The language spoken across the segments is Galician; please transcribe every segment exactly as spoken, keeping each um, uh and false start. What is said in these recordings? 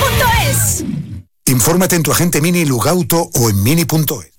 punto es. Infórmate en tu agente Mini Lugauto o en mini punto es.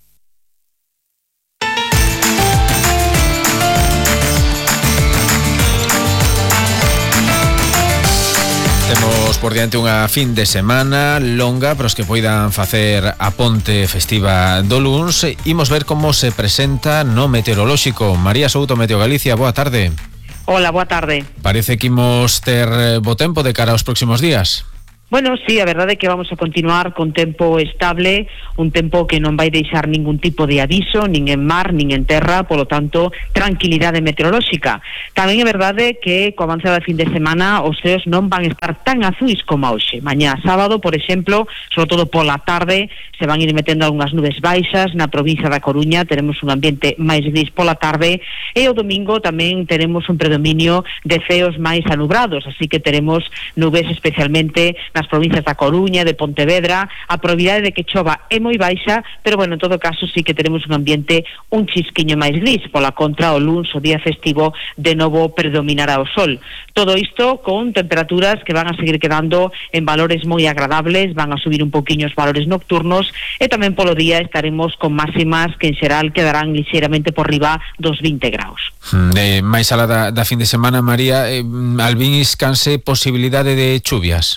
Temos por diante unha fin de semana longa para os que poidan facer a ponte festiva do luns. Imos ver como se presenta no meteorolóxico. María Souto, Meteo Galicia, boa tarde. Hola, boa tarde. Parece que imos ter bo tempo de cara aos próximos días. Bueno, sí, a verdade é que vamos a continuar con tempo estable, un tempo que non vai deixar ningún tipo de aviso, nin en mar, nin en terra, polo tanto, tranquilidade meteorolóxica. Tamén é verdade que, co avance da fin de semana, os ceos non van estar tan azuis como hoxe. Mañá sábado, por exemplo, sobre todo pola tarde, se van ir metendo algunhas nubes baixas. Na provincia da Coruña teremos un ambiente máis gris pola tarde, e o domingo tamén teremos un predominio de ceos máis anubrados, así que teremos nubes especialmente nas provincias da Coruña, de Pontevedra. A probabilidade de que chova é moi baixa, pero bueno, en todo caso sí que teremos un ambiente un chisquiño máis gris. Pola contra, o luns, o día festivo, de novo predominará o sol. Todo isto con temperaturas que van a seguir quedando en valores moi agradables, van a subir un poquinho os valores nocturnos, e tamén polo día estaremos con máximas que en xeral quedarán lixeiramente por riba dos vinte graus. Eh, máis alá da, da fin de semana, María, eh, albiniscanse posibilidade de chuvias?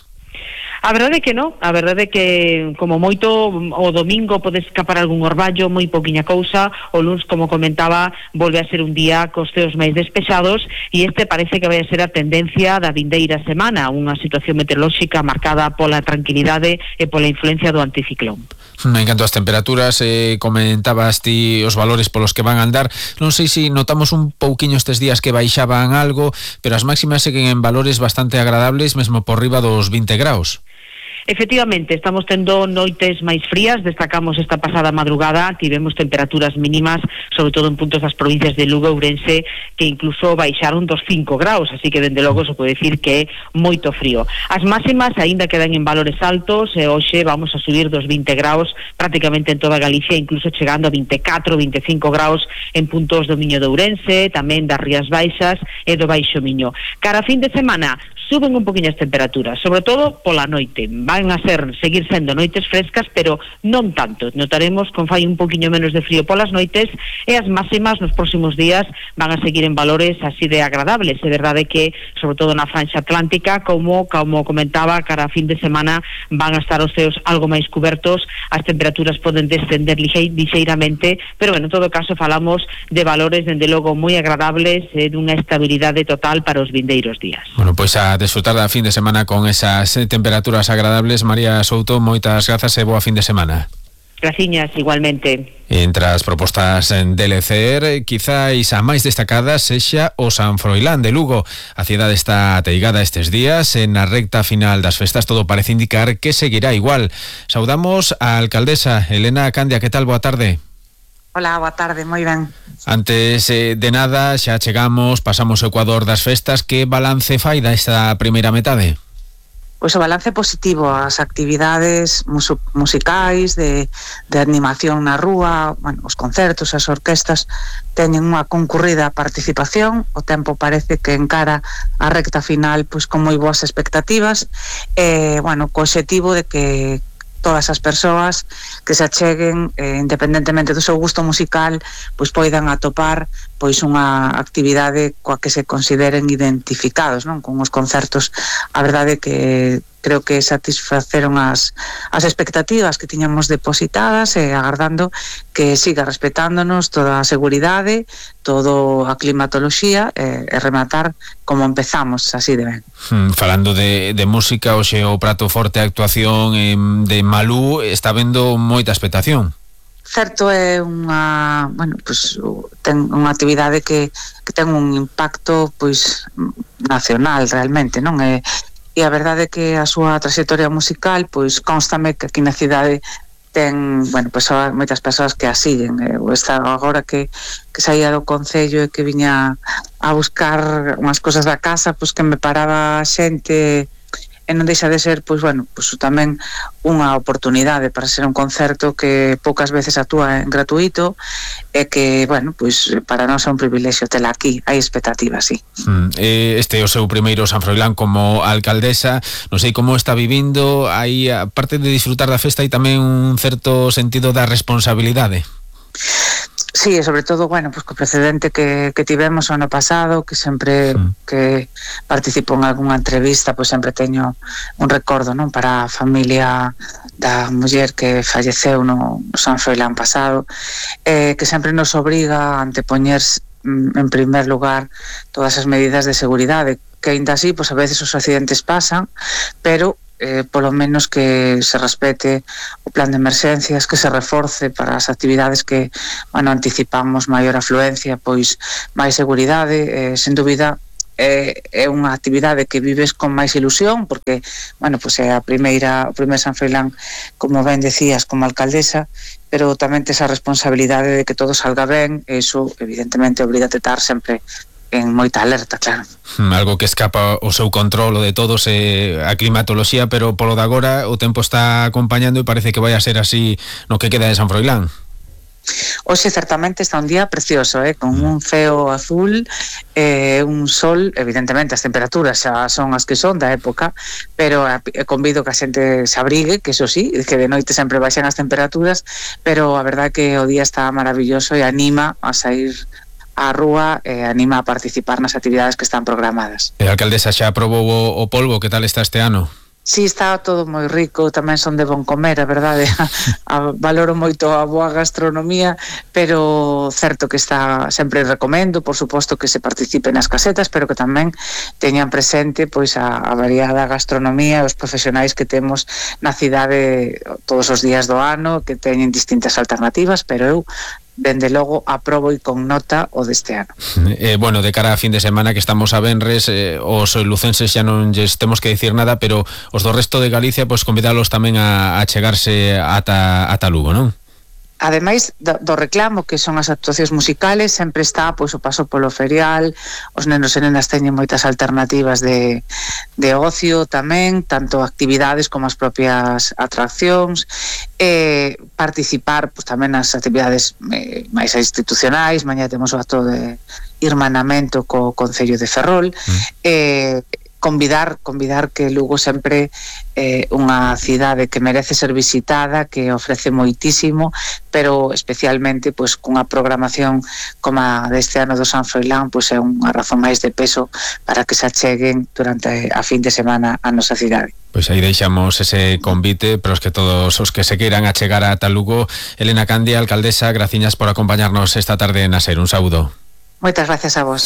A verdade é que non, a verdade é que como moito o domingo pode escapar algún orballo, moi poquinha cousa. O luns, como comentaba, volve a ser un día cos ceos máis despexados, e este parece que vai a ser a tendencia da vindeira semana, unha situación meteorolóxica marcada pola tranquilidade e pola influencia do anticiclón. En canto ás temperaturas, eh, comentabas ti os valores polos que van a andar. Non sei se notamos un pouquiño estes días que baixaban algo, pero as máximas seguen en valores bastante agradables, mesmo por riba dos vinte graus. Efectivamente, estamos tendo noites máis frías. Destacamos esta pasada madrugada, tivemos temperaturas mínimas, sobre todo en puntos das provincias de Lugo e Ourense, que incluso baixaron dos cinco graus, así que dende logo se pode decir que é moito frío. As máximas aínda quedan en valores altos, e hoxe vamos a subir dos vinte graus prácticamente en toda Galicia, incluso chegando a vinte e catro, vinte e cinco graus en puntos do Miño de Ourense, tamén das Rías Baixas e do Baixo Miño. Cara a fin de semana, suben un poquinho as temperaturas, sobre todo pola noite. Van a ser, seguir sendo noites frescas, pero non tanto. Notaremos con fai un poquinho menos de frío polas noites, e as máximas nos próximos días van a seguir en valores así de agradables. É verdade que, sobre todo na franxa atlántica, como como comentaba, cara a fin de semana van a estar os ceos algo máis cubertos, as temperaturas poden descender lixeiramente, pero bueno, en todo caso falamos de valores dende logo moi agradables, e dunha estabilidade total para os vindeiros días. Bueno, pois a desfrutar da fin de semana con esas temperaturas agradables. María Souto, moitas grazas e boa fin de semana. Graciñas, igualmente. Entre as propostas de Lecer, quizáis a máis destacada sexa o San Froilán de Lugo. A cidade está ateigada estes días, e na recta final das festas todo parece indicar que seguirá igual. Saudamos a alcaldesa Elena Candia. Que tal? Boa tarde. Hola, boa tarde, moi ben. Antes eh, de nada, xa chegamos, pasamos o Ecuador das festas. Que balance fai da esta primeira metade? Pois o balance positivo, as actividades mus- musicais, de, de animación na rúa, bueno, os concertos, as orquestas teñen unha concurrida participación. O tempo parece que encara a recta final pois con moi boas expectativas, e, bueno, co obxectivo de que todas as persoas que se acheguen, eh, independentemente do seu gusto musical, pois poidan atopar pois unha actividade coa que se consideren identificados, non? Con os concertos. A verdade que creo que satisfaceron as, as expectativas que tiñamos depositadas, e agardando que siga respetándonos toda a seguridade, todo a climatoloxía, e, e rematar como empezamos, así de ben. Hmm, falando de, de música, hoxe o prato forte, a actuación eh, de Malú, está vendo moita expectación. Certo, é unha, bueno, pues, ten unha actividade que, que ten un impacto pois nacional realmente, non? E, e a verdade é que a súa trayectoria musical, pois constame que aquí na cidade ten, bueno, pues, moitas persoas que a siguen. Eu estaba agora que, que saía do concello e que viña a buscar unhas cosas da casa, pois que me paraba xente e non deixa de ser, pois, bueno, pois tamén unha oportunidade para ser un concerto que poucas veces actúa en gratuito e que, bueno, pois para nós é un privilexio tela aquí, hai expectativas, sí. Mm, este é o seu primeiro San Froilán como alcaldesa, non sei como está vivindo, hai, aparte de disfrutar da festa, hai tamén un certo sentido da responsabilidade. Sí, e sobre todo, bueno, pues co precedente que, que tivemos o ano pasado, que sempre sí. que participo en algunha entrevista, pois sempre teño un recordo, non, para a familia da muller que falleceu no, no San Froilán pasado, eh, que sempre nos obriga a antepoñer en primer lugar todas as medidas de seguridade, que aínda así, pois a veces os accidentes pasan, pero Eh, polo menos que se respete o plan de emerxencias, que se reforce para as actividades que, bueno, anticipamos maior afluencia, pois máis seguridade, eh, sen dúbida é, é unha actividade que vives con máis ilusión, porque, bueno, pois é a primeira, o primeiro San Froilán, como ben decías, como alcaldesa, pero tamén tes a responsabilidade de que todo salga ben, e iso evidentemente obriga a estar sempre en moita alerta, claro. Algo que escapa o seu control, o de todos, é a climatoloxía, pero polo de agora o tempo está acompañando e parece que vai a ser así no que queda de San Froilán. Hoxe certamente está un día precioso, eh, con un ceo azul, eh, un sol, evidentemente as temperaturas xa son as que son da época, pero eh, convido que a xente se abrigue, que eso sí, que de noite sempre baixan as temperaturas, pero a verdade que o día está maravilloso e anima a sair a rúa e anima a participar nas actividades que están programadas. E a alcaldesa xa aprobou o, o polvo, que tal está este ano? Sí, está todo moi rico, tamén son de bon comer, a verdade, a, a, valoro moito a boa gastronomía, pero certo que está, sempre recomendo, por suposto, que se participe nas casetas, pero que tamén teñan presente pois a, a variada gastronomía, os profesionais que temos na cidade todos os días do ano, que teñen distintas alternativas, pero eu dende logo aprobo e con nota o deste ano. Eh, bueno, de cara a fin de semana que estamos a venres, eh, os lucenses xa non lles temos que dicir nada, pero os do resto de Galicia, pois convidalos tamén a, a chegarse ata, ata Lugo, non? Ademais do, do reclamo que son as actuacións musicales, sempre está pois o paso polo ferial, os nenos e nenas teñen moitas alternativas de, de ocio tamén, tanto actividades como as propias atraccións, e participar pois tamén nas actividades eh, máis institucionais. Mañá temos o acto de irmanamento co Concello de Ferrol, mm. e convidar convidar que Lugo sempre é eh, unha cidade que merece ser visitada, que ofrece moitísimo, pero especialmente pois cunha programación como a deste ano do San Froilán, pois é unha razón máis de peso para que se acheguen durante a fin de semana a nosa cidade. Pois aí deixamos ese convite para os que todos os que se queiran achegar a Lugo. Elena Candia, alcaldesa, graciñas por acompañarnos esta tarde en Aser. Un saúdo. Moitas gracias a vos.